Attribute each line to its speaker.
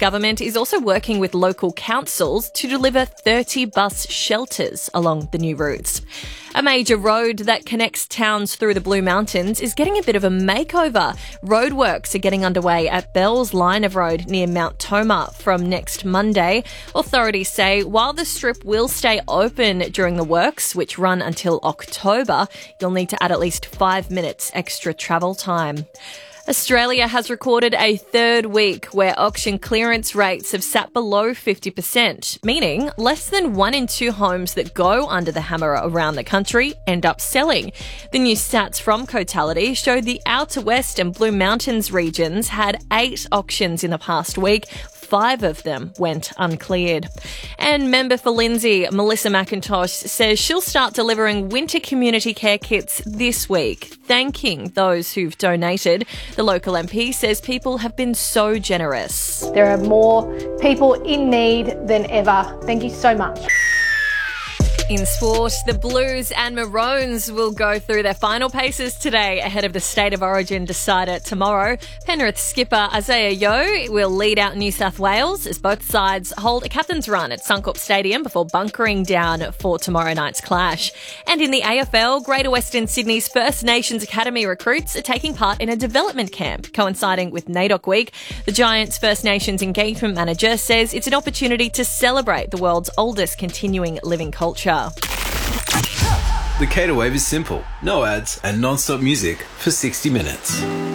Speaker 1: government is also working with local councils to deliver 30 bus shelters along the new routes. A major road that connects towns through the Blue Mountains is getting a bit of a makeover. Roadworks are getting underway at Bells Line of Road near Mount Tomah from next Monday. Authorities say while the strip will stay open during the works, which run until October, you'll need to add at least 5 minutes extra travel time. Australia has recorded a third week where auction clearance rates have sat below 50%, meaning less than 1 in 2 homes that go under the hammer around the country end up selling. The new stats from Cotality showed the Outer West and Blue Mountains regions had 8 auctions in the past week. 5 of them went uncleared. And member for Lindsay, Melissa McIntosh, says she'll start delivering winter community care kits this week, thanking those who've donated. The local MP says people have been so generous.
Speaker 2: There are more people in need than ever. Thank you so much.
Speaker 1: In sport, the Blues and Maroons will go through their final paces today ahead of the State of Origin decider tomorrow. Penrith skipper Isaiah Yeo will lead out New South Wales as both sides hold a captain's run at Suncorp Stadium before bunkering down for tomorrow night's clash. And in the AFL, Greater Western Sydney's First Nations Academy recruits are taking part in a development camp coinciding with NAIDOC Week. The Giants' First Nations engagement manager says it's an opportunity to celebrate the world's oldest continuing living culture.
Speaker 3: The Cater Wave is simple. No ads and non-stop music for 60 minutes.